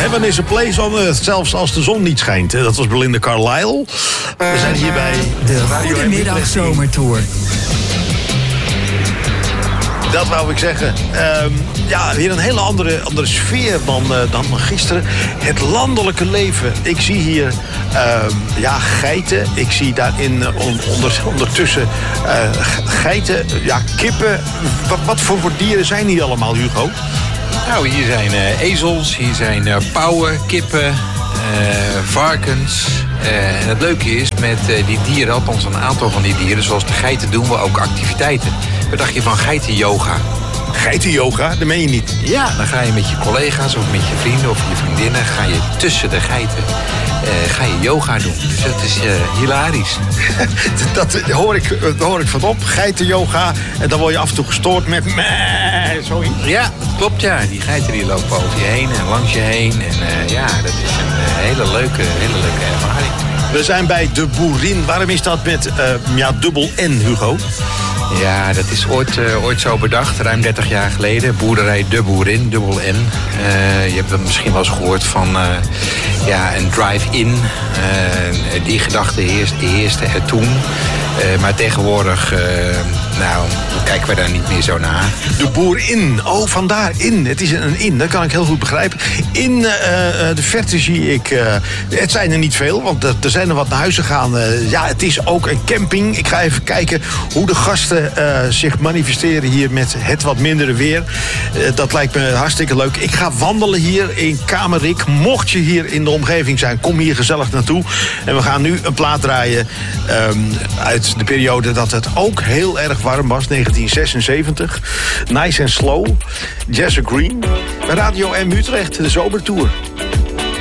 Heaven is a place on earth, zelfs als de zon niet schijnt. Dat was Belinda Carlisle. We zijn hier bij de Goedemiddag Zomertour. Dat wou ik zeggen. Weer een hele andere sfeer dan gisteren. Het landelijke leven. Ik zie hier geiten. Ik zie daarin ondertussen geiten, kippen. Wat voor dieren zijn hier allemaal, Hugo? Nou, hier zijn ezels, hier zijn pauwen, kippen, varkens. En het leuke is, met die dieren, althans een aantal van die dieren, zoals de geiten, doen we ook activiteiten. Wat dacht je van geitenyoga? Geitenyoga? Dat meen je niet. Ja, dan ga je met je collega's of met je vrienden of je vriendinnen, ga je tussen de geiten ga je yoga doen. Dus dat is hilarisch. Dat hoor ik van op. Geitenyoga. En dan word je af en toe gestoord met zoiets. Ja, dat klopt, ja. Die geiten die lopen over je heen en langs je heen. En dat is een hele leuke ervaring. We zijn bij De Boerin. Waarom is dat met dubbel N, Hugo? Ja, dat is ooit zo bedacht, ruim 30 jaar geleden. Boerderij De Boerin, dubbel N. Je hebt het misschien wel eens gehoord van een drive-in. Die gedachte heerste er toen. Maar tegenwoordig kijken we daar niet meer zo naar. De Boerin, vandaar in. Het is een in, dat kan ik heel goed begrijpen. In de verte zie ik, het zijn er niet veel, want er zijn er wat naar huis gegaan. Het is ook een camping. Ik ga even kijken hoe de gasten zich manifesteren hier met het wat mindere weer. Dat lijkt me hartstikke leuk. Ik ga wandelen hier in Kamerik. Mocht je hier in de omgeving zijn, kom hier gezellig naartoe. En we gaan nu een plaat draaien uit de periode dat het ook heel erg warm was, 1976. Nice and Slow, Jazz Green. Bij Radio M Utrecht, de Zomertour.